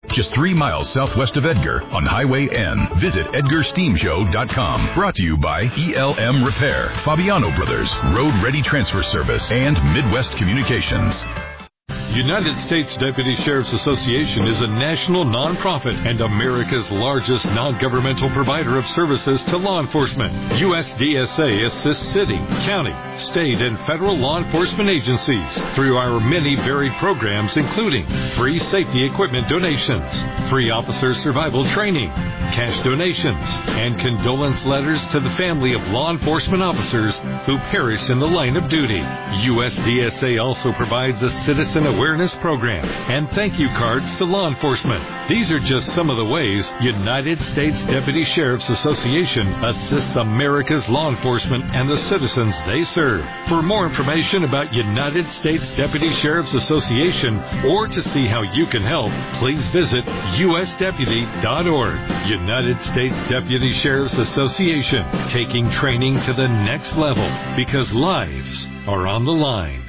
just 3 miles southwest of Edgar on Highway N. Visit EdgarSteamShow.com. Brought to you by ELM Repair, Fabiano Brothers, Road Ready Transfer Service, and Midwest Communications. United States Deputy Sheriff's Association is a national nonprofit and America's largest non-governmental provider of services to law enforcement. USDSA assists city, county, state, and federal law enforcement agencies through our many varied programs, including free safety equipment donations, free officer survival training, cash donations, and condolence letters to the family of law enforcement officers who perished in the line of duty. USDSA also provides a citizen awareness program and thank you cards to law enforcement. These are just some of the ways United States Deputy Sheriff's Association assists America's law enforcement and the citizens they serve. For more information about United States Deputy Sheriff's Association or to see how you can help, please visit usdeputy.org. United States Deputy Sheriff's Association, taking training to the next level because lives are on the line.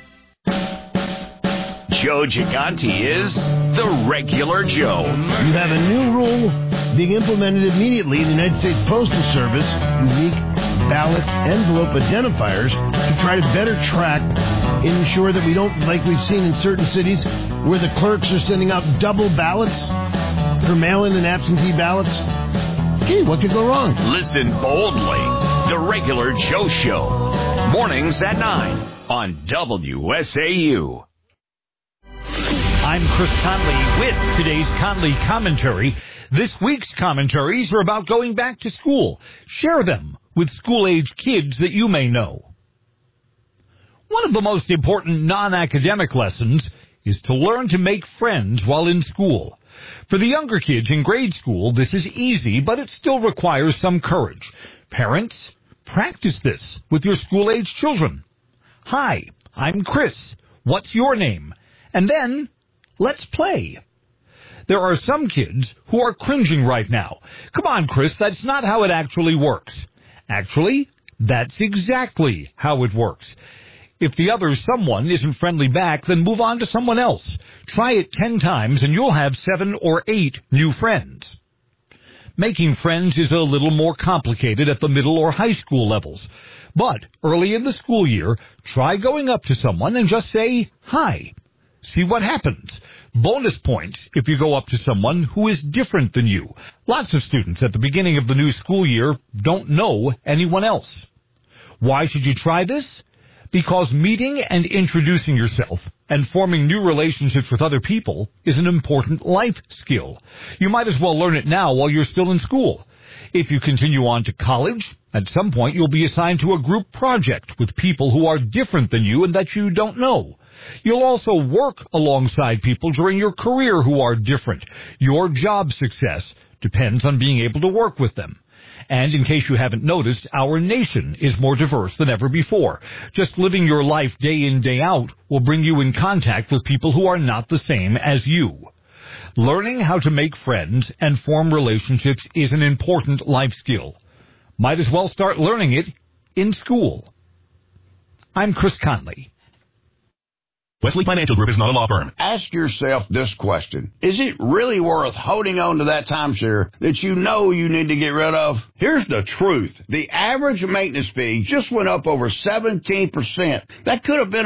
Joe Gigante is the regular Joe. You have a new rule being implemented immediately in the United States Postal Service, unique ballot envelope identifiers, to try to better track and ensure that we don't, like we've seen in certain cities, where the clerks are sending out double ballots for mail-in and absentee ballots. Gee, what could go wrong? Listen boldly. The regular Joe Show. Mornings at 9 on WSAU. I'm Chris Conley with today's Conley Commentary. This week's commentaries are about going back to school. Share them with school-age kids that you may know. One of the most important non-academic lessons is to learn to make friends while in school. For the younger kids in grade school, this is easy, but it still requires some courage. Parents, practice this with your school-age children. Hi, I'm Chris. What's your name? And then, let's play. There are some kids who are cringing right now. Come on, Chris, that's not how it actually works. Actually, that's exactly how it works. If the other someone isn't friendly back, then move on to someone else. Try it 10 times and you'll have 7 or 8 new friends. Making friends is a little more complicated at the middle or high school levels. But early in the school year, try going up to someone and just say, hi. See what happens. Bonus points if you go up to someone who is different than you. Lots of students at the beginning of the new school year don't know anyone else. Why should you try this? Because meeting and introducing yourself and forming new relationships with other people is an important life skill. You might as well learn it now while you're still in school. If you continue on to college, at some point you'll be assigned to a group project with people who are different than you and that you don't know. You'll also work alongside people during your career who are different. Your job success depends on being able to work with them. And in case you haven't noticed, our nation is more diverse than ever before. Just living your life day in, day out will bring you in contact with people who are not the same as you. Learning how to make friends and form relationships is an important life skill. Might as well start learning it in school. I'm Chris Conley. Wesley Financial Group is not a law firm. Ask yourself this question. Is it really worth holding on to that timeshare that you know you need to get rid of? Here's the truth. The average maintenance fee just went up over 17%. That could have been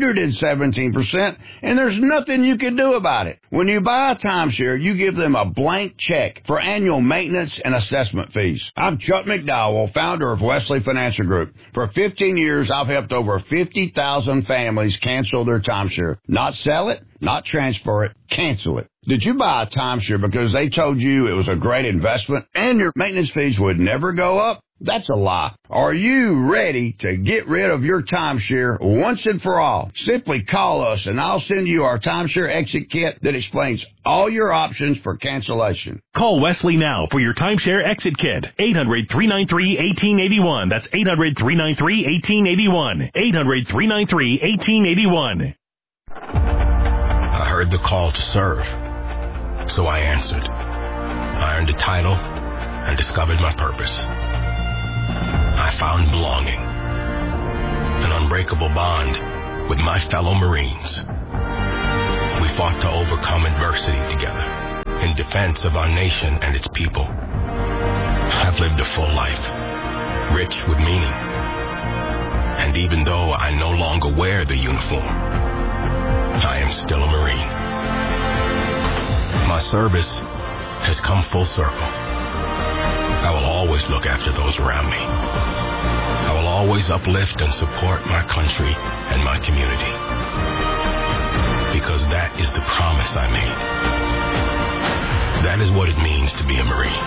117%, and there's nothing you can do about it. When you buy a timeshare, you give them a blank check for annual maintenance and assessment fees. I'm Chuck McDowell, founder of Wesley Financial Group. For 15 years, I've helped over 50,000 families cancel their timeshare. Not sell it, not transfer it, cancel it. Did you buy a timeshare because they told you it was a great investment and your maintenance fees would never go up? That's a lie. Are you ready to get rid of your timeshare once and for all? Simply call us and I'll send you our timeshare exit kit that explains all your options for cancellation. Call Wesley now for your timeshare exit kit. 800-393-1881. That's 800-393-1881. 800-393-1881. I heard the call to serve, so I answered. I earned a title and discovered my purpose. I found belonging, an unbreakable bond with my fellow Marines. We fought to overcome adversity together. defense of our nation and its people. I've lived a full life, rich with meaning. And even though I no longer wear the uniform, I am still a Marine. My service has come full circle. I will always look after those around me. I will always uplift and support my country and my community. Because that is the promise I made. That is what it means to be a Marine.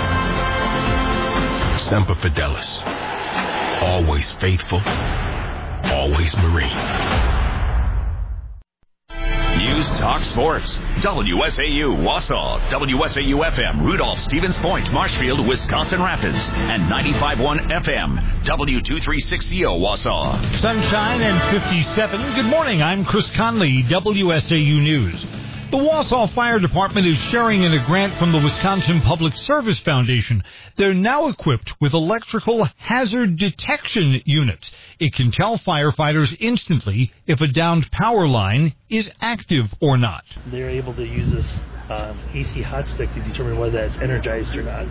Semper Fidelis. Always faithful. Always Marine. News Talk Sports. WSAU Wausau, WSAU FM Rudolph, Stevens Point, Marshfield, Wisconsin Rapids, and 95.1 FM W236CO Wausau. Sunshine and 57. Good morning. I'm Chris Conley, WSAU News. The Wausau Fire Department is sharing in a grant from the Wisconsin Public Service Foundation. They're now equipped with electrical hazard detection units. It can tell firefighters instantly if a downed power line is active or not. They're able to use this AC hot stick to determine whether that's energized or not.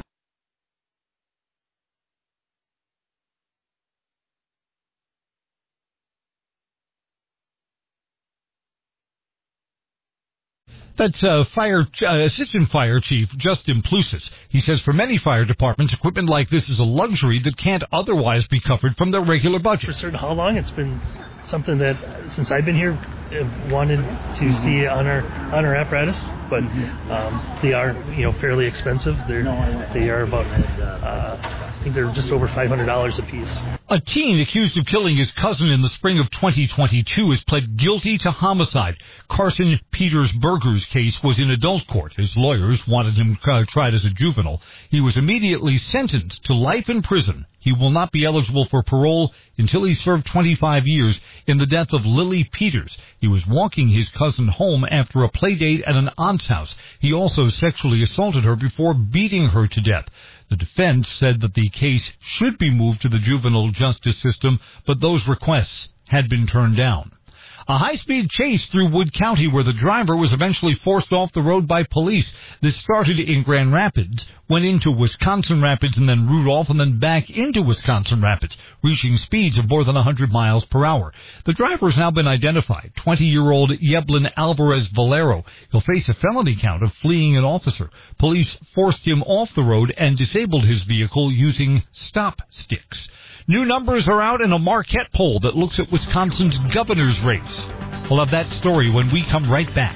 That's Assistant Fire Chief Justin Plusis. He says for many fire departments, equipment like this is a luxury that can't otherwise be covered from their regular budget. For certain how long, it's been something that, since I've been here, I've wanted to see on our apparatus, but they are, fairly expensive. They are about, I think they're just over $500 a piece. A teen accused of killing his cousin in the spring of 2022 has pled guilty to homicide. Carson Petersberger's case was in adult court. His lawyers wanted him tried as a juvenile. He was immediately sentenced to life in prison. He will not be eligible for parole until he served 25 years in the death of Lily Peters. He was walking his cousin home after a play date at an aunt's house. He also sexually assaulted her before beating her to death. The defense said that the case should be moved to the juvenile justice system, but those requests had been turned down. A high-speed chase through Wood County where the driver was eventually forced off the road by police. This started in Grand Rapids, went into Wisconsin Rapids, and then Rudolph, and then back into Wisconsin Rapids, reaching speeds of more than 100 miles per hour. The driver has now been identified, 20-year-old Yeblin Alvarez Valero. He'll face a felony count of fleeing an officer. Police forced him off the road and disabled his vehicle using stop sticks. New numbers are out in a Marquette poll that looks at Wisconsin's governor's race. We'll have that story when we come right back.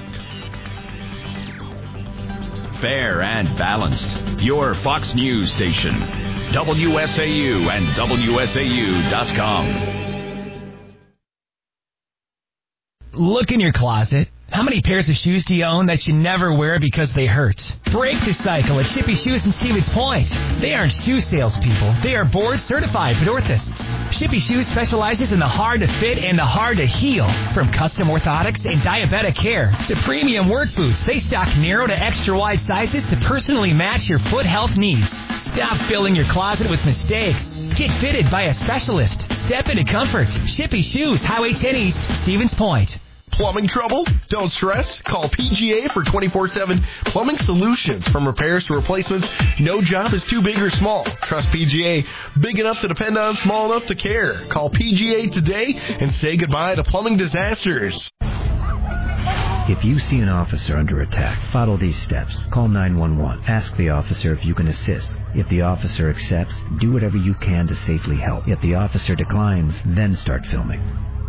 Fair and balanced. Your Fox News station. WSAU and WSAU.com. Look in your closet. How many pairs of shoes do you own that you never wear because they hurt? Break the cycle at Shippy Shoes in Stevens Point. They aren't shoe salespeople. They are board-certified orthotists. Shippy Shoes specializes in the hard-to-fit and the hard-to-heal. From custom orthotics and diabetic care to premium work boots, they stock narrow to extra-wide sizes to personally match your foot health needs. Stop filling your closet with mistakes. Get fitted by a specialist. Step into comfort. Shippy Shoes, Highway 10 East, Stevens Point. Plumbing trouble? Don't stress. Call PGA for 24/7 plumbing solutions. From repairs to replacements, no job is too big or small. Trust PGA. Big enough to depend on, small enough to care. Call PGA today and say goodbye to plumbing disasters. If you see an officer under attack, follow these steps. Call 911. Ask the officer if you can assist. If the officer accepts, do whatever you can to safely help. If the officer declines, then start filming.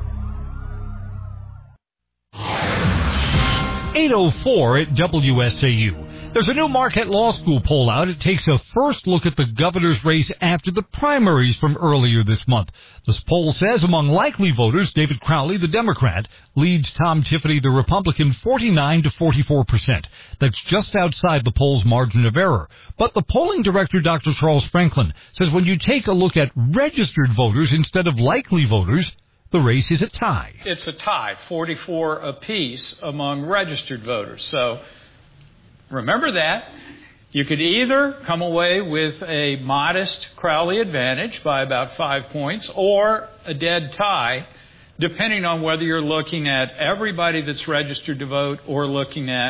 8:04 at WSAU. There's a new Marquette Law School poll out. It takes a first look at the governor's race after the primaries from earlier this month. This poll says among likely voters, David Crowley, the Democrat, leads Tom Tiffany, the Republican, 49 to 44%. That's just outside the poll's margin of error. But the polling director, Dr. Charles Franklin, says when you take a look at registered voters instead of likely voters, the race is a tie. It's a tie, 44 apiece among registered voters. So remember that. You could either come away with a modest Crowley advantage by about 5 points or a dead tie, depending on whether you're looking at everybody that's registered to vote or looking at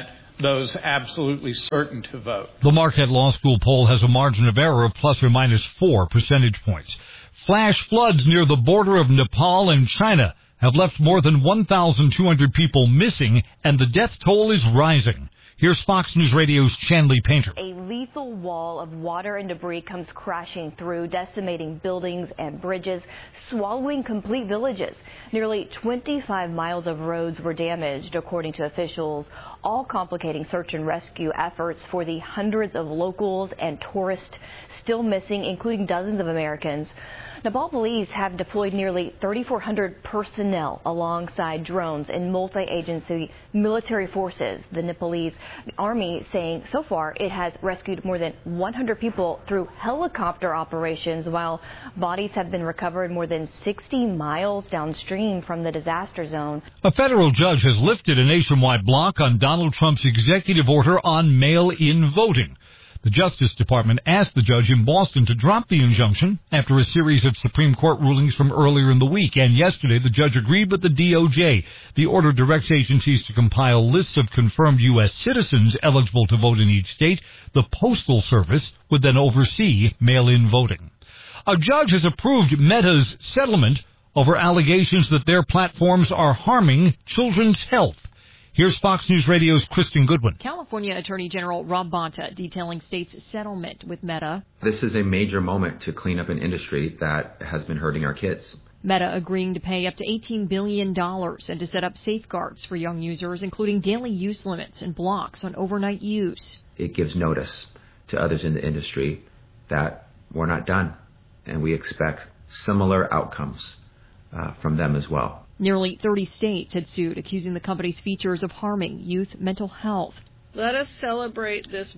those absolutely certain to vote. The Marquette Law School poll has a margin of error of plus or minus 4 percentage points. Flash floods near the border of Nepal and China have left more than 1,200 people missing, and the death toll is rising. Here's Fox News Radio's Chanley Painter. A lethal wall of water and debris comes crashing through, decimating buildings and bridges, swallowing complete villages. Nearly 25 miles of roads were damaged, according to officials, all complicating search and rescue efforts for the hundreds of locals and tourists still missing, including dozens of Americans. Nepal police have deployed nearly 3,400 personnel alongside drones and multi-agency military forces. The Nepalese army saying so far it has rescued more than 100 people through helicopter operations, while bodies have been recovered more than 60 miles downstream from the disaster zone. A federal judge has lifted a nationwide block on Donald Trump's executive order on mail-in voting. The Justice Department asked the judge in Boston to drop the injunction after a series of Supreme Court rulings from earlier in the week. And yesterday, the judge agreed with the DOJ. The order directs agencies to compile lists of confirmed U.S. citizens eligible to vote in each state. The Postal Service would then oversee mail-in voting. A judge has approved Meta's settlement over allegations that their platforms are harming children's health. Here's Fox News Radio's Kristen Goodwin. California Attorney General Rob Bonta detailing state's settlement with Meta. This is a major moment to clean up an industry that has been hurting our kids. Meta agreeing to pay up to $18 billion and to set up safeguards for young users, including daily use limits and blocks on overnight use. It gives notice to others in the industry that we're not done, and we expect similar outcomes from them as well. Nearly 30 states had sued, accusing the company's features of harming youth mental health. Let us celebrate this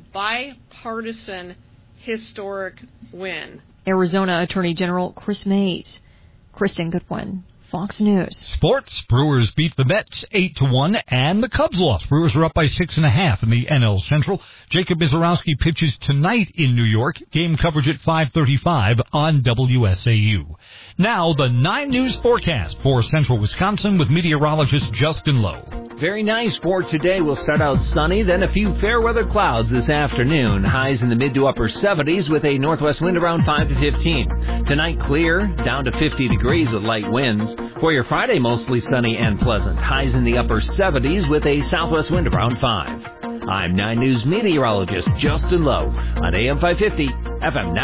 bipartisan historic win. Arizona Attorney General Chris Mays. Kristen Goodwin, Fox News. Sports. Brewers beat the Mets 8-1, and the Cubs lost. Brewers are up by 6.5 in the NL Central. Jacob Mizorowski pitches tonight in New York. Game coverage at 5:35 on WSAU. Now, the 9 News forecast for Central Wisconsin with meteorologist Justin Lowe. Very nice for today. We'll start out sunny, then a few fair weather clouds this afternoon. Highs in the mid to upper 70s with a northwest wind around 5 to 15. Tonight clear, down to 50 degrees with light winds. For your Friday, mostly sunny and pleasant. Highs in the upper 70s with a southwest wind around 5. I'm 9 News meteorologist Justin Lowe on AM 550, FM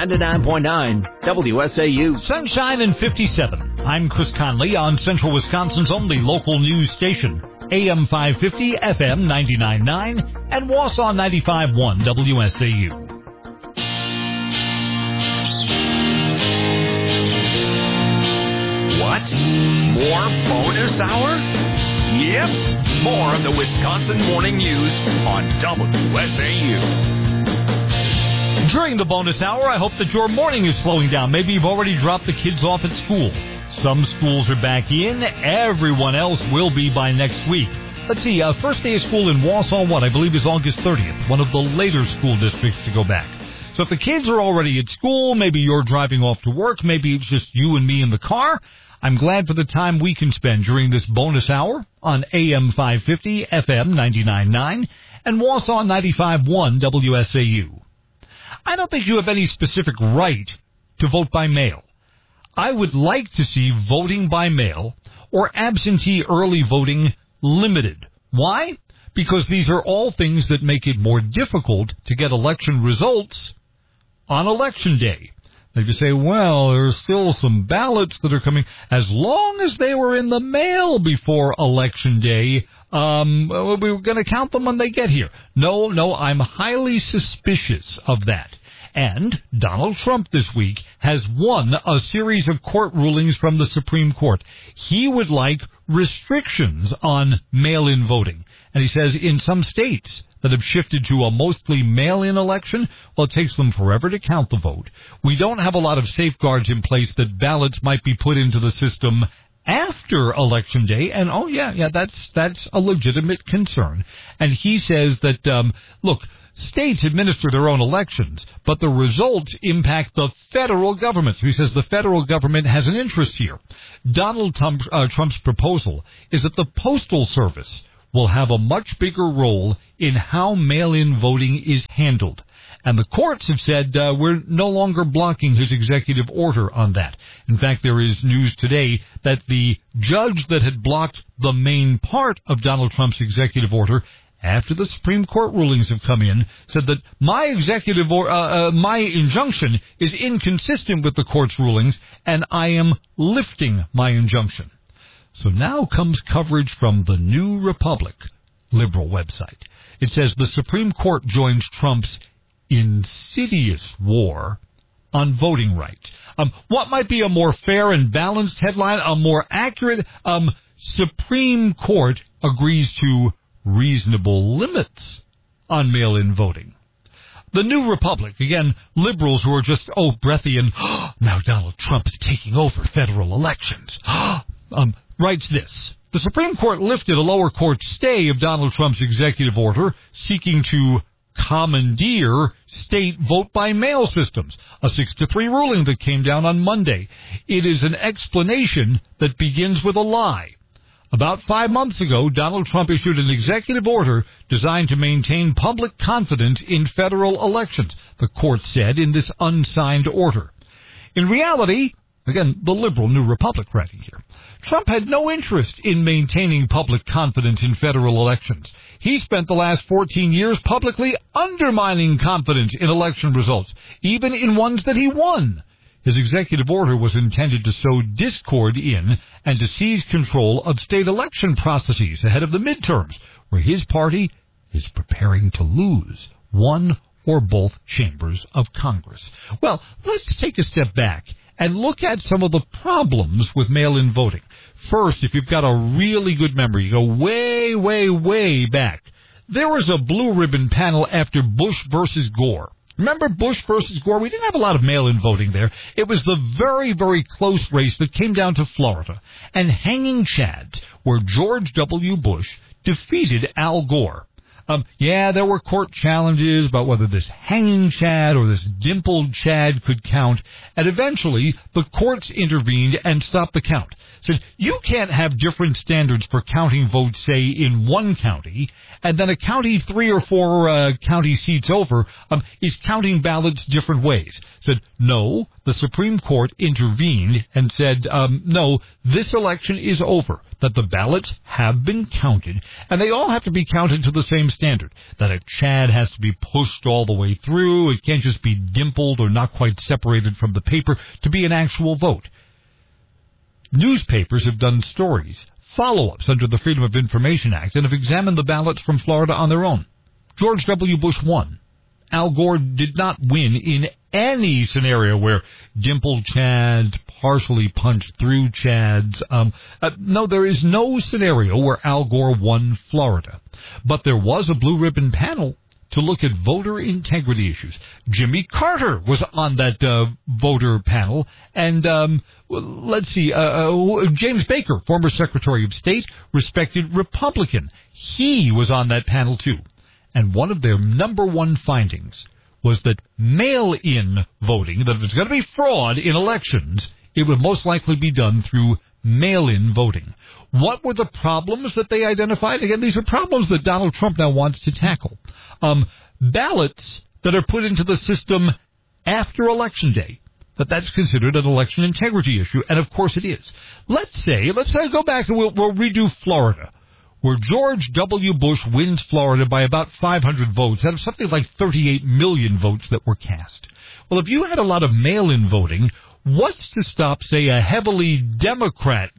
99.9, WSAU. Sunshine and 57. I'm Chris Conley on Central Wisconsin's only local news station. AM 550, FM 99.9, and Wausau 95.1 WSAU. What? More bonus hour? Yep, more of the Wisconsin Morning News on WSAU. During the bonus hour, I hope that your morning is slowing down. Maybe you've already dropped the kids off at school. Some schools are back in. Everyone else will be by next week. Let's see, first day of school in Wausau, I believe is August 30th, one of the later school districts to go back. So if the kids are already at school, maybe you're driving off to work, maybe it's just you and me in the car, I'm glad for the time we can spend during this bonus hour on AM 550, FM 99.9, and Wausau 95.1 WSAU. I don't think you have any specific right to vote by mail. I would like to see voting by mail or absentee early voting limited. Why? Because these are all things that make it more difficult to get election results on Election Day. They just say, well, there's still some ballots that are coming. As long as they were in the mail before Election Day, we're going to count them when they get here. No, I'm highly suspicious of that. And Donald Trump this week has won a series of court rulings from the Supreme Court. He would like restrictions on mail-in voting. And he says in some states that have shifted to a mostly mail-in election, well, it takes them forever to count the vote. We don't have a lot of safeguards in place that ballots might be put into the system after Election Day, and that's a legitimate concern. And he says that, look, states administer their own elections, but the results impact the federal government. So he says the federal government has an interest here. Donald Trump's proposal is that the Postal Service will have a much bigger role in how mail-in voting is handled. And the courts have said we're no longer blocking his executive order on that. In fact, there is news today that the judge that had blocked the main part of Donald Trump's executive order after the Supreme Court rulings have come in, said that my executive or my injunction is inconsistent with the court's rulings, and I am lifting my injunction. So now comes coverage from the New Republic liberal website. It says the Supreme Court joins Trump's insidious war on voting rights. What might be a more fair and balanced headline, a more accurate, Supreme Court agrees to reasonable limits on mail-in voting. The New Republic, again, liberals who are just, breathy and, now Donald Trump is taking over federal elections, writes this. The Supreme Court lifted a lower court stay of Donald Trump's executive order seeking to commandeer state vote-by-mail systems, a 6-3 ruling that came down on Monday. It is an explanation that begins with a lie. About 5 months ago, Donald Trump issued an executive order designed to maintain public confidence in federal elections, the court said in this unsigned order. In reality, again, the liberal New Republic writing here, Trump had no interest in maintaining public confidence in federal elections. He spent the last 14 years publicly undermining confidence in election results, even in ones that he won. His executive order was intended to sow discord in and to seize control of state election processes ahead of the midterms, where his party is preparing to lose one or both chambers of Congress. Well, let's take a step back and look at some of the problems with mail-in voting. First, if you've got a really good memory, you go way, way, way back. There was a blue ribbon panel after Bush versus Gore. Remember Bush versus Gore? We didn't have a lot of mail-in voting there. It was the very, very close race that came down to Florida. And hanging chads, where George W. Bush defeated Al Gore. There were court challenges about whether this hanging chad or this dimpled chad could count, and eventually the courts intervened and stopped the count. Said, you can't have different standards for counting votes, say, in one county, and then a county 3 or 4 county seats over is counting ballots different ways. Said, no, the Supreme Court intervened and said, no, this election is over, that the ballots have been counted, and they all have to be counted to the same standard, that a chad has to be pushed all the way through, it can't just be dimpled or not quite separated from the paper to be an actual vote. Newspapers have done stories, follow-ups under the Freedom of Information Act, and have examined the ballots from Florida on their own. George W. Bush won. Al Gore did not win in any scenario where dimpled chads, partially punched through chads. No, there is no scenario where Al Gore won Florida. But there was a blue ribbon panel to look at voter integrity issues. Jimmy Carter was on that voter panel, and James Baker, former Secretary of State, respected Republican. He was on that panel too. And one of their number one findings was that mail-in voting, that if it's going to be fraud in elections, it would most likely be done through mail-in voting. What were the problems that they identified? Again, these are problems that Donald Trump now wants to tackle. Ballots that are put into the system after Election Day, that's considered an election integrity issue, and of course it is. Let's go back and we'll redo Florida, where George W. Bush wins Florida by about 500 votes out of something like 38 million votes that were cast. Well, if you had a lot of mail-in voting, what's to stop, say, a heavily Democrat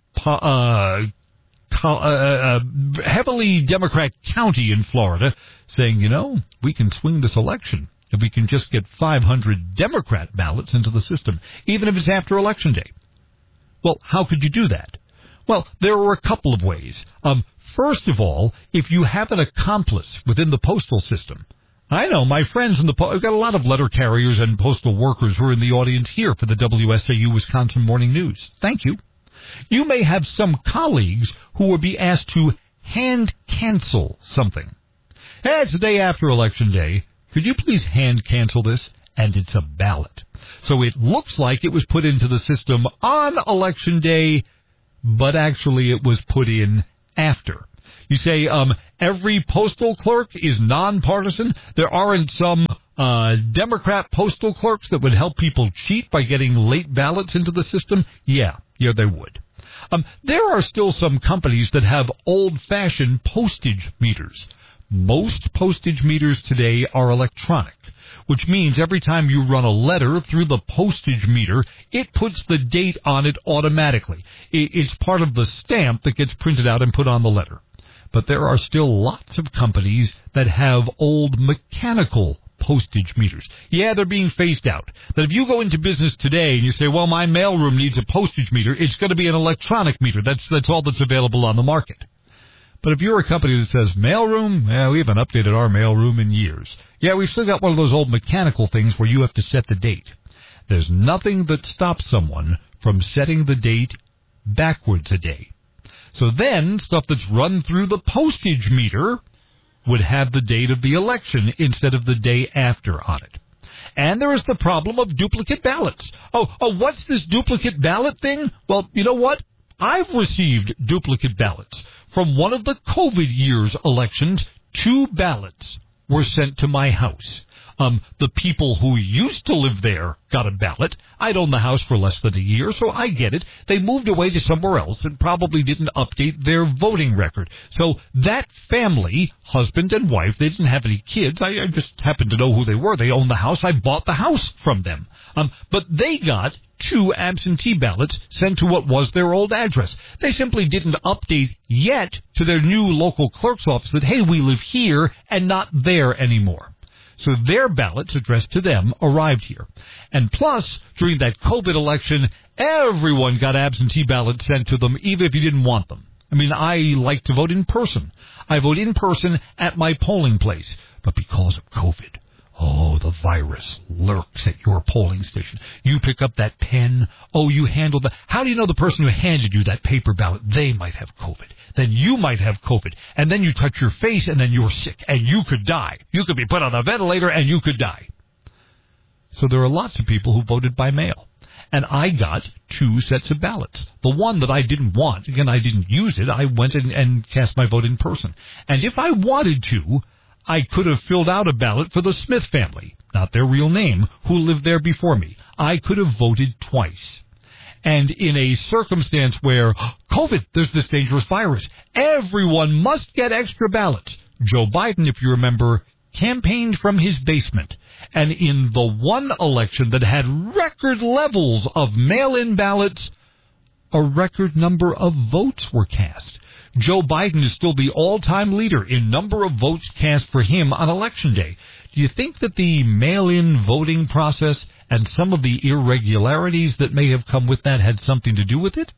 county in Florida saying, we can swing this election if we can just get 500 Democrat ballots into the system, even if it's after Election Day? Well, how could you do that? Well, there are a couple of ways. First of all, if you have an accomplice within the postal system, I know my friends I've got a lot of letter carriers and postal workers who are in the audience here for the WSAU Wisconsin Morning News. Thank you. You may have some colleagues who will be asked to hand cancel something. Hey, it's the day after Election Day. Could you please hand cancel this? And it's a ballot. So it looks like it was put into the system on Election Day, but actually it was put in after. You say every postal clerk is nonpartisan. There aren't some Democrat postal clerks that would help people cheat by getting late ballots into the system. Yeah, they would. There are still some companies that have old-fashioned postage meters. Most postage meters today are electronic, which means every time you run a letter through the postage meter, it puts the date on it automatically. It's part of the stamp that gets printed out and put on the letter. But there are still lots of companies that have old mechanical postage meters. Yeah, they're being phased out. That if you go into business today and you say, well, my mailroom needs a postage meter, it's going to be an electronic meter. That's all that's available on the market. But if you're a company that says, mailroom, we haven't updated our mailroom in years. Yeah, we've still got one of those old mechanical things where you have to set the date. There's nothing that stops someone from setting the date backwards a day. So then, stuff that's run through the postage meter would have the date of the election instead of the day after on it. And there is the problem of duplicate ballots. Oh, what's this duplicate ballot thing? Well, you know what? I've received duplicate ballots. From one of the COVID year's elections, 2 ballots were sent to my house. The people who used to live there got a ballot. I'd owned the house for less than a year, so I get it. They moved away to somewhere else and probably didn't update their voting record. So that family, husband and wife, they didn't have any kids. I just happened to know who they were. They owned the house. I bought the house from them. But they got 2 absentee ballots sent to what was their old address. They simply didn't update yet to their new local clerk's office that, hey, we live here and not there anymore. So their ballots addressed to them arrived here. And plus, during that COVID election, everyone got absentee ballots sent to them, even if you didn't want them. I mean, I like to vote in person. I vote in person at my polling place. But because of COVID, the virus lurks at your polling station. You pick up that pen. You handle that. How do you know the person who handed you that paper ballot, they might have COVID? Then you might have COVID. And then you touch your face, and then you're sick, and you could die. You could be put on a ventilator, and you could die. So there are lots of people who voted by mail. And I got 2 sets of ballots. The one that I didn't want, again, I didn't use it. I went and cast my vote in person. And if I wanted to, I could have filled out a ballot for the Smith family, not their real name, who lived there before me. I could have voted twice. And in a circumstance where, COVID, there's this dangerous virus, everyone must get extra ballots. Joe Biden, if you remember, campaigned from his basement. And in the one election that had record levels of mail-in ballots, a record number of votes were cast. Joe Biden is still the all-time leader in number of votes cast for him on Election Day. Do you think that the mail-in voting process and some of the irregularities that may have come with that had something to do with it?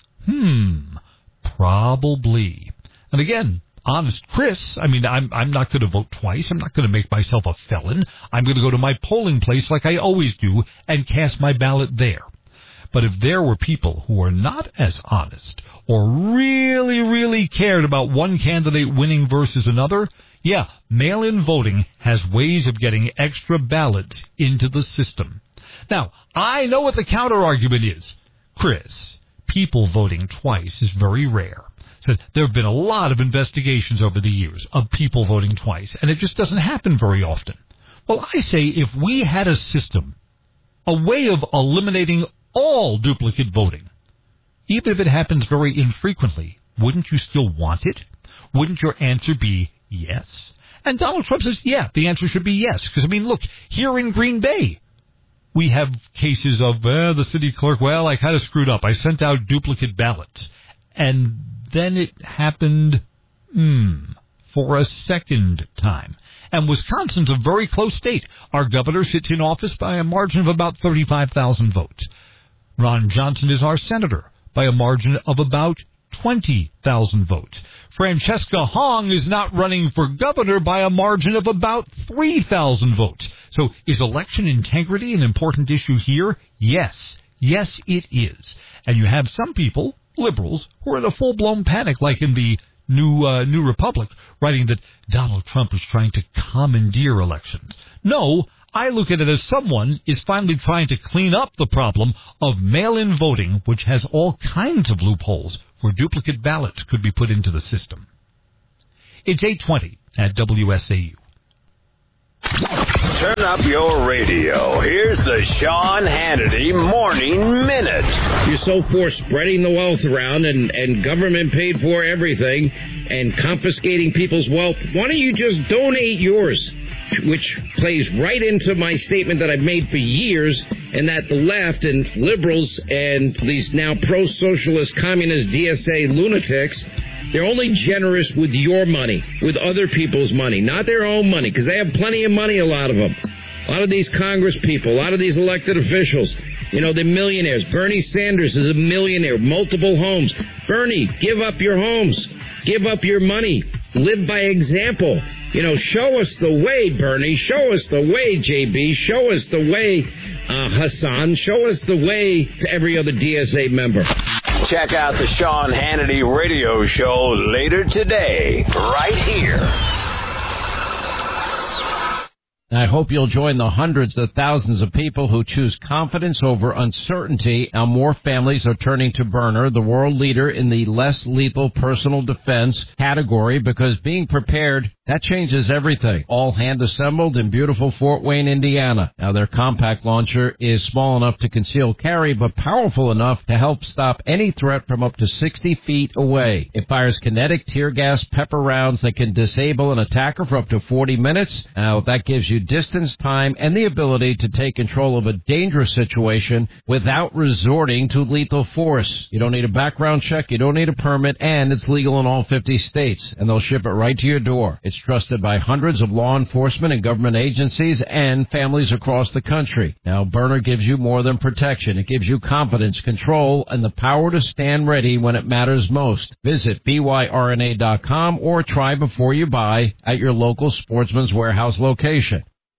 Probably. And again, honest Chris, I mean, I'm not going to vote twice. I'm not going to make myself a felon. I'm going to go to my polling place like I always do and cast my ballot there. But if there were people who were not as honest or really, really cared about one candidate winning versus another, yeah, mail-in voting has ways of getting extra ballots into the system. Now, I know what the counter-argument is. Chris, people voting twice is very rare. So there have been a lot of investigations over the years of people voting twice, and it just doesn't happen very often. Well, I say if we had a system, a way of eliminating all duplicate voting, even if it happens very infrequently, wouldn't you still want it? Wouldn't your answer be yes? And Donald Trump says, yeah, the answer should be yes. Because, I mean, look, here in Green Bay, we have cases of the city clerk, well, I kind of screwed up. I sent out duplicate ballots. And then it happened, for a second time. And Wisconsin's a very close state. Our governor sits in office by a margin of about 35,000 votes. Ron Johnson is our senator by a margin of about 20,000 votes. Francesca Hong is not running for governor by a margin of about 3,000 votes. So is election integrity an important issue here? Yes. Yes, it is. And you have some people, liberals, who are in a full-blown panic, like in the New Republic, writing that Donald Trump is trying to commandeer elections. No, I look at it as someone is finally trying to clean up the problem of mail-in voting, which has all kinds of loopholes where duplicate ballots could be put into the system. It's 8:20 at WSAU. Turn up your radio. Here's the Sean Hannity Morning Minute. You're so for spreading the wealth around and government paid for everything and confiscating people's wealth. Why don't you just donate yours? Which plays right into my statement that I've made for years, and that the left and liberals and these now pro-socialist communist DSA lunatics, they're only generous with your money, with other people's money, not their own money, because they have plenty of money, a lot of them. A lot of these Congress people, a lot of these elected officials, they're millionaires. Bernie Sanders is a millionaire, multiple homes. Bernie, give up your homes. Give up your money. Live by example. Show us the way, Bernie. Show us the way, JB. Show us the way, Hassan. Show us the way to every other DSA member. Check out the Sean Hannity radio show later today, right here. I hope you'll join the hundreds of thousands of people who choose confidence over uncertainty. Now more families are turning to Byrna, the world leader in the less lethal personal defense category, because being prepared, that changes everything. All hand assembled in beautiful Fort Wayne, Indiana. Now their compact launcher is small enough to conceal carry, but powerful enough to help stop any threat from up to 60 feet away. It fires kinetic tear gas pepper rounds that can disable an attacker for up to 40 minutes. Now that gives you distance, time, and the ability to take control of a dangerous situation without resorting to lethal force. You don't need a background check, you don't need a permit, and it's legal in all 50 states, and they'll ship it right to your door. It's trusted by hundreds of law enforcement and government agencies and families across the country. Now, Byrna gives you more than protection. It gives you confidence, control, and the power to stand ready when it matters most. Visit BYRNA.com or try before you buy at your local Sportsman's Warehouse location.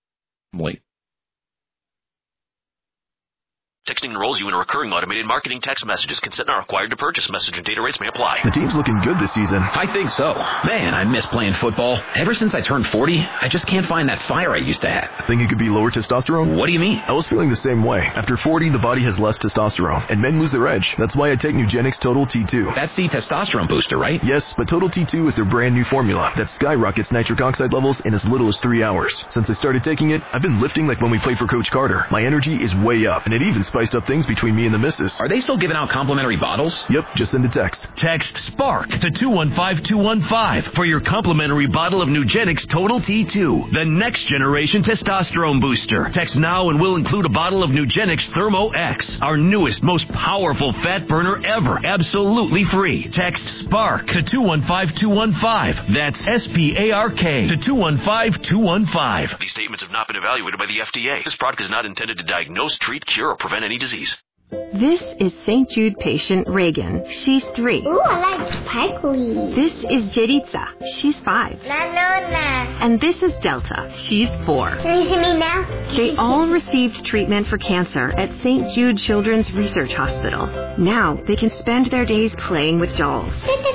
Texting enrolls you in a recurring automated marketing text messages. Consent not required to purchase. Message and data rates may apply. The team's looking good this season. I think so. Man, I miss playing football. Ever since I turned 40, I just can't find that fire I used to have. Think it could be lower testosterone? What do you mean? I was feeling the same way. After 40, the body has less testosterone, and men lose their edge. That's why I take Nugenix Total T2. That's the testosterone booster, right? Yes, but Total T2 is their brand new formula that skyrockets nitric oxide levels in as little as 3 hours. Since I started taking it, I've been lifting like when we played for Coach Carter. My energy is way up, and it even spiced up things between me and the missus. Are they still giving out complimentary bottles? Yep, just send a text. Text SPARK to 215-215 for your complimentary bottle of Nugenix Total T2, the next generation testosterone booster. Text now and we'll include a bottle of Nugenix Thermo X, our newest, most powerful fat burner ever, absolutely free. Text SPARK to 215-215. That's SPARK to 215-215. These statements have not been evaluated by the FDA. This product is not intended to diagnose, treat, cure, or prevent any disease. This is St. Jude patient Reagan. She's 3. Ooh, I like sparkly. This is Jeritza. She's 5. And this is Delta. She's 4. Can you see me now? They all received treatment for cancer at St. Jude Children's Research Hospital. Now they can spend their days playing with dolls,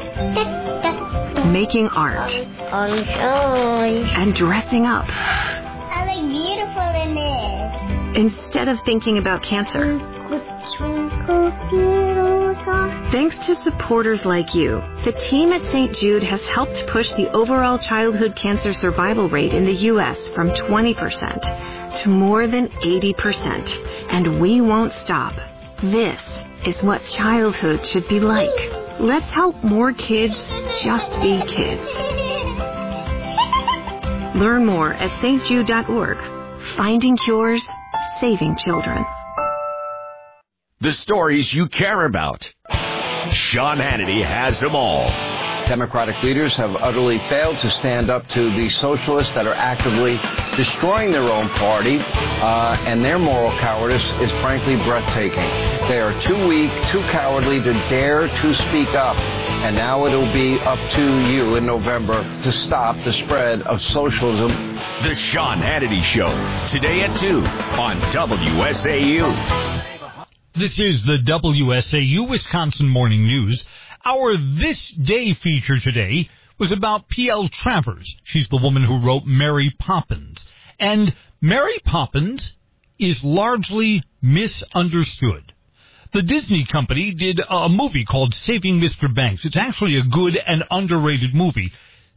making art, and dressing up. I look beautiful in it. Instead of thinking about cancer. Thanks to supporters like you, the team at St. Jude has helped push the overall childhood cancer survival rate in the U.S. from 20% to more than 80%. And we won't stop. This is what childhood should be like. Let's help more kids just be kids. Learn more at stjude.org. Finding cures, saving children. The stories you care about. Sean Hannity has them all. Democratic leaders have utterly failed to stand up to the socialists that are actively destroying their own party, and their moral cowardice is frankly breathtaking. They are too weak, too cowardly to dare to speak up, and now it'll be up to you in November to stop the spread of socialism. The Sean Hannity Show, today at 2 on WSAU. This is the WSAU Wisconsin Morning News. Our This Day feature today was about P.L. Travers. She's the woman who wrote Mary Poppins. And Mary Poppins is largely misunderstood. The Disney company did a movie called Saving Mr. Banks. It's actually a good and underrated movie.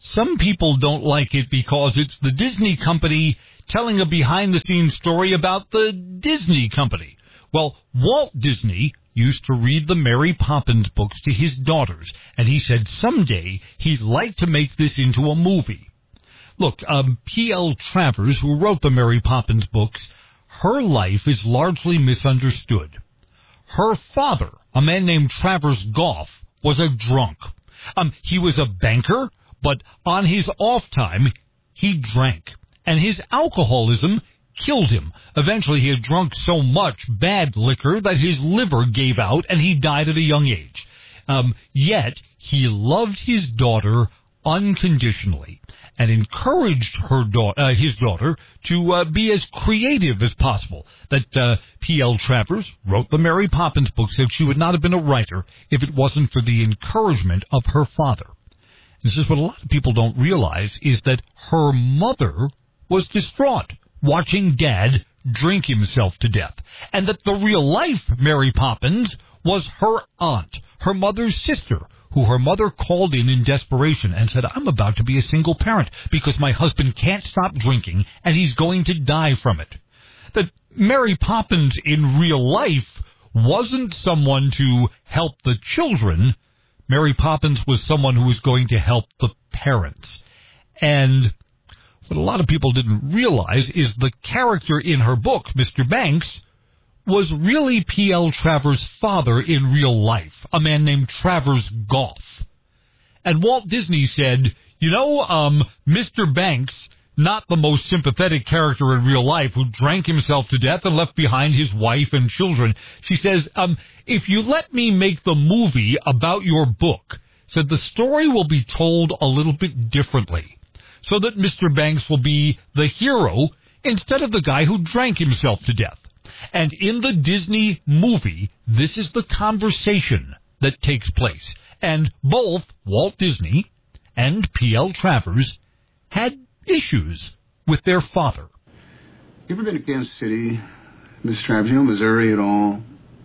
Some people don't like it because it's the Disney company telling a behind-the-scenes story about the Disney company. Well, Walt Disney used to read the Mary Poppins books to his daughters, and he said someday he'd like to make this into a movie. Look, P.L. Travers, who wrote the Mary Poppins books, her life is largely misunderstood. Her father, a man named Travers Goff, was a drunk. He was a banker, but on his off time, he drank. And his alcoholism killed him. Eventually, he had drunk so much bad liquor that his liver gave out, and he died at a young age. Yet, he loved his daughter unconditionally and encouraged his daughter to be as creative as possible. That P.L. Travers wrote the Mary Poppins book, said she would not have been a writer if it wasn't for the encouragement of her father. This is what a lot of people don't realize, is that her mother was distraught watching Dad drink himself to death, and that the real-life Mary Poppins was her aunt, her mother's sister, who her mother called in desperation and said, I'm about to be a single parent because my husband can't stop drinking and he's going to die from it. That Mary Poppins in real life wasn't someone to help the children. Mary Poppins was someone who was going to help the parents. And what a lot of people didn't realize is the character in her book, Mr. Banks, was really P.L. Travers' father in real life, a man named Travers Goff. And Walt Disney said, Mr. Banks, not the most sympathetic character in real life, who drank himself to death and left behind his wife and children. She says, if you let me make the movie about your book, said the story will be told a little bit differently, so that Mr. Banks will be the hero instead of the guy who drank himself to death. And in the Disney movie, this is the conversation that takes place. And both Walt Disney and P.L. Travers had issues with their father. You ever been to Kansas City, Miss Travers? You know Missouri at all?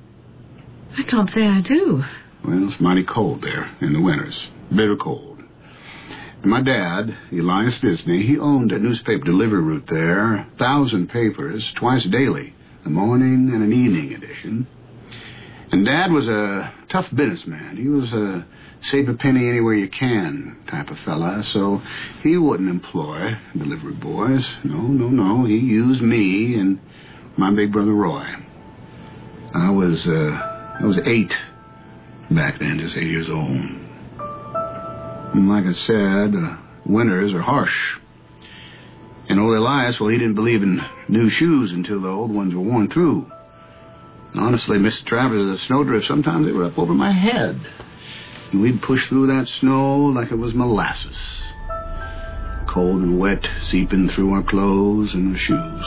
I can't say I do. Well, it's mighty cold there in the winters. Bitter cold. And my dad, Elias Disney, he owned a newspaper delivery route there, 1,000 papers, twice daily, a morning and an evening edition. And Dad was a tough businessman. He was a save a penny anywhere you can type of fella, so he wouldn't employ delivery boys. No. He used me and my big brother Roy. I was 8 back then, just 8 years old. And like I said, winters are harsh. And old Elias, well, he didn't believe in new shoes until the old ones were worn through. And honestly, Mr. Travers, the snowdrifts, sometimes they were up over my head. And we'd push through that snow like it was molasses. Cold and wet, seeping through our clothes and our shoes.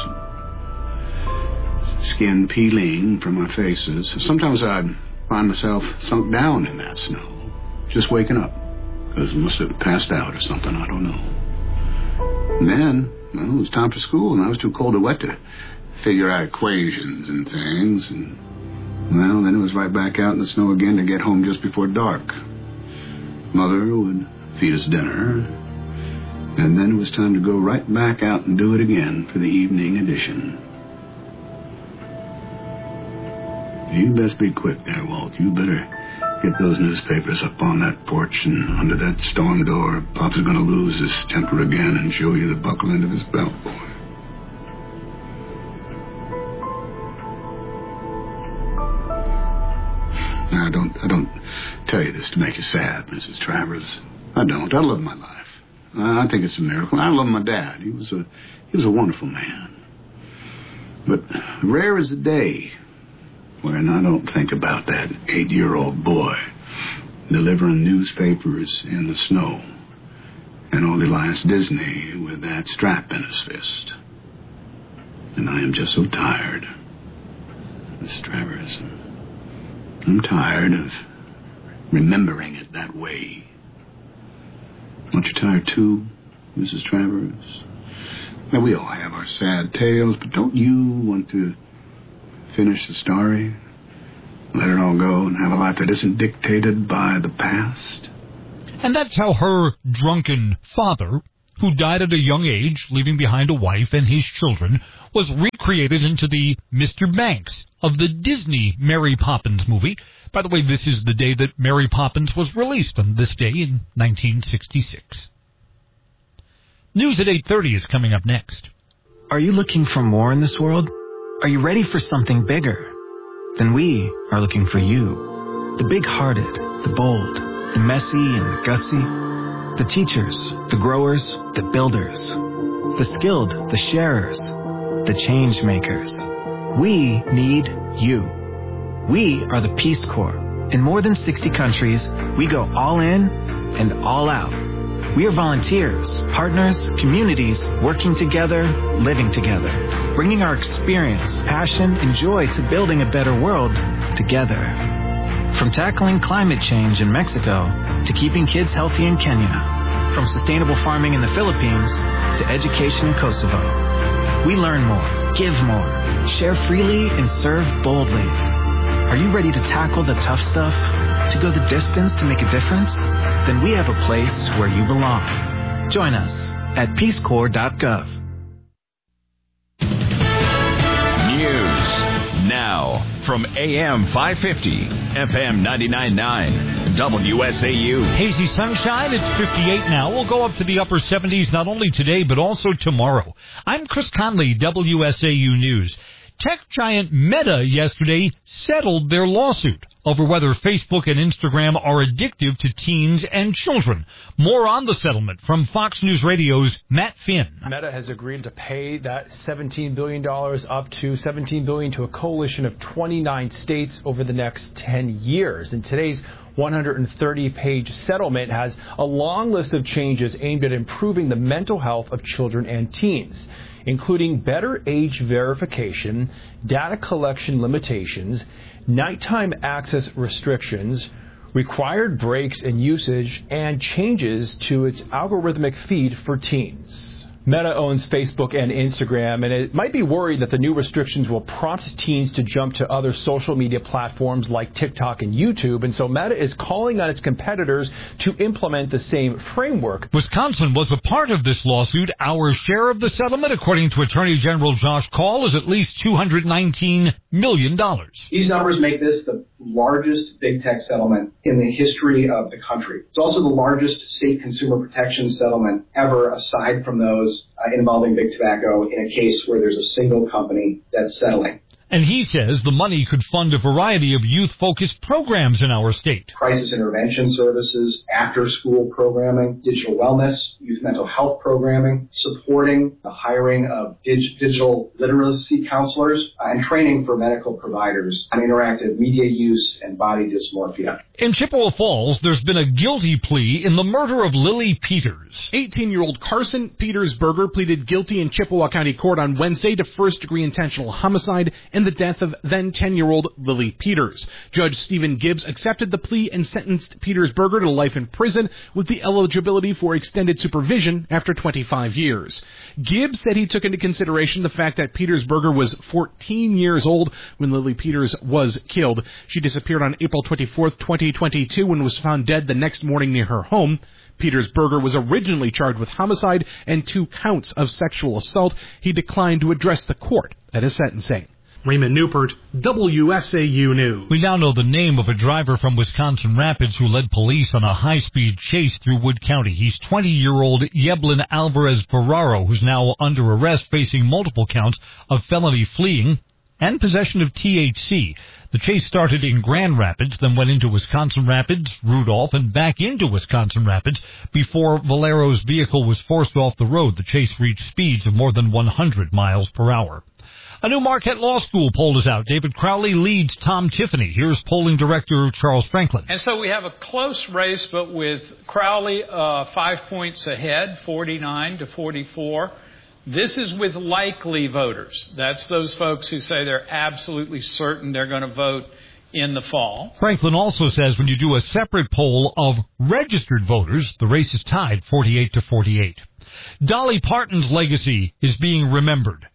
Skin peeling from our faces. Sometimes I'd find myself sunk down in that snow, just waking up. Because I must have passed out or something, I don't know. And then, it was time for school, and I was too cold or wet to figure out equations and things. And, then it was right back out in the snow again to get home just before dark. Mother would feed us dinner, and then it was time to go right back out and do it again for the evening edition. You best be quick there, Walt. You better get those newspapers up on that porch and under that storm door. Pop's going to lose his temper again and show you the buckle end of his belt, boy. Now, I don't tell you this to make you sad, Mrs. Travers. I don't. I love my life. I think it's a miracle. I love my dad. He was a wonderful man. But rare is the day when I don't think about that 8-year-old boy delivering newspapers in the snow and old Elias Disney with that strap in his fist. And I am just so tired, Miss Travers. I'm tired of remembering it that way. Aren't you tired too, Mrs. Travers? Now, we all have our sad tales, but don't you want to finish the story, let it all go, and have a life that isn't dictated by the past? And that's how her drunken father, who died at a young age, leaving behind a wife and his children, was recreated into the Mr. Banks of the Disney Mary Poppins movie. By the way, this is the day that Mary Poppins was released, on this day in 1966. News at 8:30 is coming up next. Are you looking for more in this world? Are you ready for something bigger? Then we are looking for you. The big-hearted, the bold, the messy and the gutsy. The teachers, the growers, the builders. The skilled, the sharers, the change makers. We need you. We are the Peace Corps. In more than 60 countries, we go all in and all out. We are volunteers, partners, communities, working together, living together, bringing our experience, passion, and joy to building a better world together. From tackling climate change in Mexico to keeping kids healthy in Kenya, from sustainable farming in the Philippines to education in Kosovo. We learn more, give more, share freely, and serve boldly. Are you ready to tackle the tough stuff? To go the distance to make a difference? Then we have a place where you belong. Join us at peacecorps.gov. News now from AM 550, FM 99.9, WSAU. Hazy sunshine, it's 58 now. We'll go up to the upper 70s not only today but also tomorrow. I'm Chris Conley, WSAU News. Tech giant Meta yesterday settled their lawsuit over whether Facebook and Instagram are addictive to teens and children. More on the settlement from Fox News Radio's Matt Finn. Meta has agreed to pay that $17 billion, up to $17 billion, to a coalition of 29 states over the next 10 years. And today's 130-page settlement has a long list of changes aimed at improving the mental health of children and teens, including better age verification, data collection limitations, nighttime access restrictions, required breaks in usage, and changes to its algorithmic feed for teens. Meta owns Facebook and Instagram, and it might be worried that the new restrictions will prompt teens to jump to other social media platforms like TikTok and YouTube, and so Meta is calling on its competitors to implement the same framework. Wisconsin was a part of this lawsuit. Our share of the settlement, according to Attorney General Josh Kaul, is at least $219 million. These numbers make this the largest big tech settlement in the history of the country. It's also the largest state consumer protection settlement ever, aside from those involving big tobacco, in a case where there's a single company that's settling. And he says the money could fund a variety of youth-focused programs in our state. Crisis intervention services, after-school programming, digital wellness, youth mental health programming, supporting the hiring of digital literacy counselors, and training for medical providers on interactive media use and body dysmorphia. In Chippewa Falls, there's been a guilty plea in the murder of Lily Peters. 18-year-old Carson Petersberger pleaded guilty in Chippewa County Court on Wednesday to first-degree intentional homicide and the death of then 10-year-old Lily Peters. Judge Stephen Gibbs accepted the plea and sentenced Petersberger to life in prison with the eligibility for extended supervision after 25 years. Gibbs said he took into consideration the fact that Petersberger was 14 years old when Lily Peters was killed. She disappeared on April 24th, 2022, and was found dead the next morning near her home. Petersberger was originally charged with homicide and 2 counts of sexual assault. He declined to address the court at his sentencing. Raymond Newport, WSAU News. We now know the name of a driver from Wisconsin Rapids who led police on a high-speed chase through Wood County. He's 20-year-old Yeblin Alvarez Ferraro, who's now under arrest facing multiple counts of felony fleeing and possession of THC. The chase started in Grand Rapids, then went into Wisconsin Rapids, Rudolph, and back into Wisconsin Rapids before Valero's vehicle was forced off the road. The chase reached speeds of more than 100 miles per hour. A new Marquette Law School poll is out. David Crowley leads Tom Tiffany. Here's polling director Charles Franklin. And so we have a close race, but with Crowley 5 points ahead, 49 to 44. This is with likely voters. That's those folks who say they're absolutely certain they're going to vote in the fall. Franklin also says when you do a separate poll of registered voters, the race is tied 48 to 48. Dolly Parton's legacy is being remembered.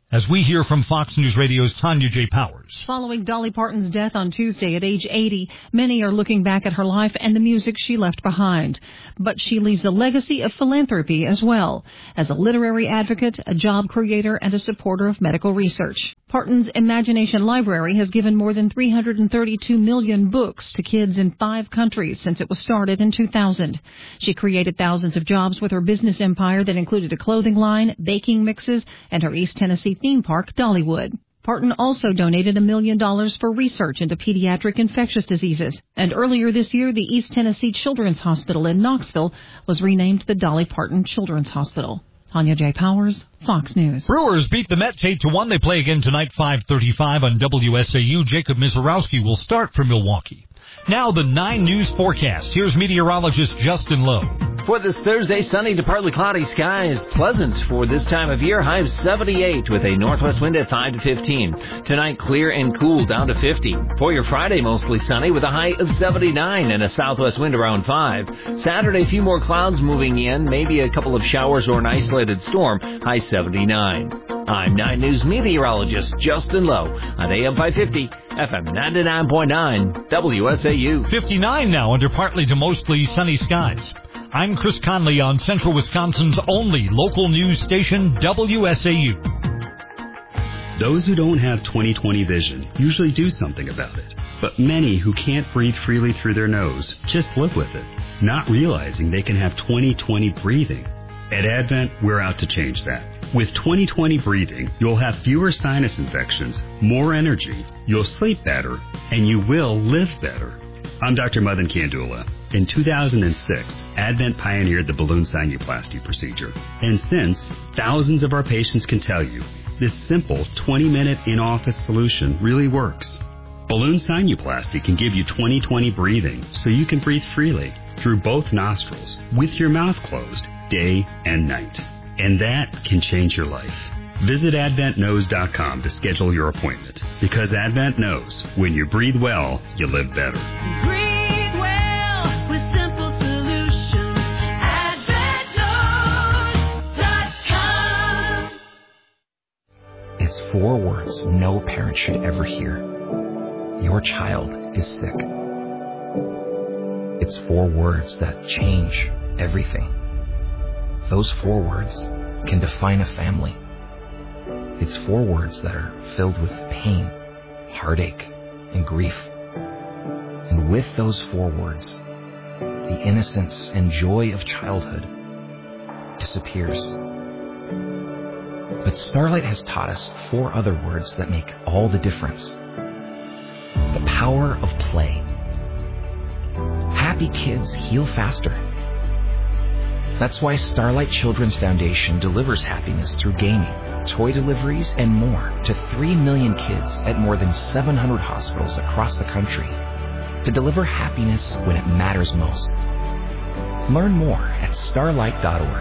As we hear from Fox News Radio's Tanya J. Powers. Following Dolly Parton's death on Tuesday at age 80, many are looking back at her life and the music she left behind. But she leaves a legacy of philanthropy as well, as a literary advocate, a job creator, and a supporter of medical research. Parton's Imagination Library has given more than 332 million books to kids in 5 countries since it was started in 2000. She created thousands of jobs with her business empire that included a clothing line, baking mixes, and her East Tennessee theme park, Dollywood. Parton also donated $1 million for research into pediatric infectious diseases. And earlier this year, the East Tennessee Children's Hospital in Knoxville was renamed the Dolly Parton Children's Hospital. Tanya J. Powers, Fox News. Brewers beat the Mets 8-1. They play again tonight, 5:35 on WSAU. Jacob Mizorowski will start for Milwaukee. Now the 9 News forecast. Here's meteorologist Justin Lowe. For this Thursday, sunny to partly cloudy skies. Pleasant for this time of year. High of 78 with a northwest wind at 5 to 15. Tonight, clear and cool down to 50. For your Friday, mostly sunny with a high of 79 and a southwest wind around 5. Saturday, a few more clouds moving in. Maybe a couple of showers or an isolated storm. High 79. I'm 9 News meteorologist Justin Lowe on AM 550, FM 99.9, WSAU. 59 now under partly to mostly sunny skies. I'm Chris Conley on Central Wisconsin's only local news station, WSAU. Those who don't have 20/20 vision usually do something about it. But many who can't breathe freely through their nose just live with it, not realizing they can have 20/20 breathing. At Advent, we're out to change that. With 20/20 breathing, you'll have fewer sinus infections, more energy, you'll sleep better, and you will live better. I'm Dr. Madan Kandula. In 2006, Advent pioneered the balloon sinuplasty procedure. And since, thousands of our patients can tell you, this simple 20-minute in-office solution really works. Balloon sinuplasty can give you 20/20 breathing so you can breathe freely through both nostrils with your mouth closed day and night. And that can change your life. Visit AdventKnows.com to schedule your appointment, because Advent knows when you breathe well, you live better. Breathe well with simple solutions. AdventKnows.com. It's 4 words no parent should ever hear. Your child is sick. It's 4 words that change everything. Those 4 words can define a family. It's 4 words that are filled with pain, heartache, and grief. And with those 4 words, the innocence and joy of childhood disappears. But Starlight has taught us 4 other words that make all the difference. The power of play. Happy kids heal faster. That's why Starlight Children's Foundation delivers happiness through gaming, toy deliveries, and more to 3 million kids at more than 700 hospitals across the country to deliver happiness when it matters most. Learn more at starlight.org.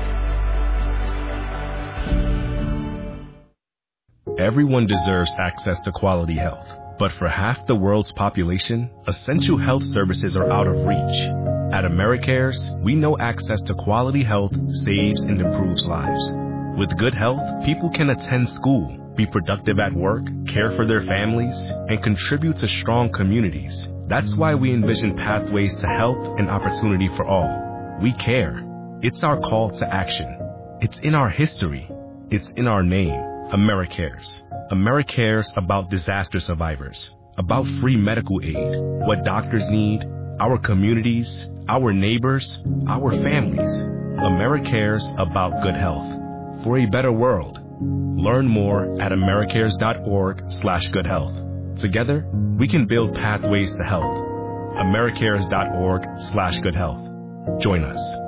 Everyone deserves access to quality health, but for half the world's population, essential health services are out of reach. At AmeriCares, we know access to quality health saves and improves lives. With good health, people can attend school, be productive at work, care for their families, and contribute to strong communities. That's why we envision pathways to health and opportunity for all. We care. It's our call to action. It's in our history. It's in our name. AmeriCares. AmeriCares about disaster survivors, about free medical aid, what doctors need, our communities, our neighbors, our families. AmeriCares about good health. For a better world. Learn more at americares.org/good health. Together, we can build pathways to health. americares.org/good health. Join us.